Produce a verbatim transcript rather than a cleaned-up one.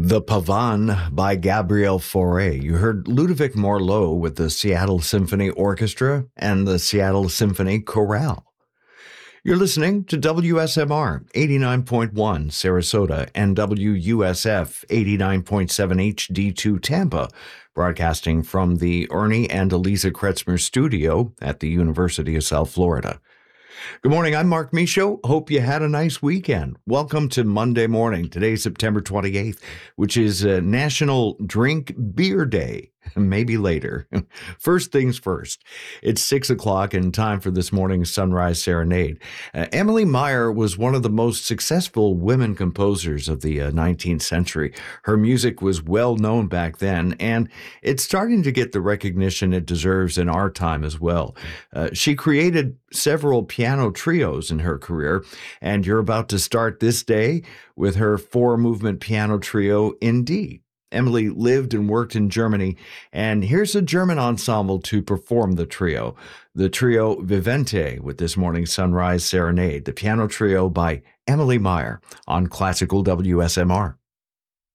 The Pavane by Gabriel Fauré. You heard Ludovic Morlot with the Seattle Symphony Orchestra and the Seattle Symphony Chorale. You're listening to W S M R eighty-nine point one Sarasota and W U S F eighty-nine point seven H D two Tampa, broadcasting from the Ernie and Eliza Kretzmer studio at the University of South Florida. Good morning, I'm Mark Michaud. Hope you had a nice weekend. Welcome to Monday morning. Today's September twenty-eighth, which is uh, National Drink Beer Day. Maybe later. First things first. It's six o'clock and time for this morning's Sunrise Serenade. Uh, Emily Meyer was one of the most successful women composers of the uh, nineteenth century. Her music was well known back then, and it's starting to get the recognition it deserves in our time as well. Uh, she created several piano trios in her career, and you're about to start this day with her four-movement piano trio in D. Emily lived and worked in Germany, and here's a German ensemble to perform the trio. The trio Vivente with this morning's Sunrise Serenade, the piano trio by Emily Meyer on Classical W S M R.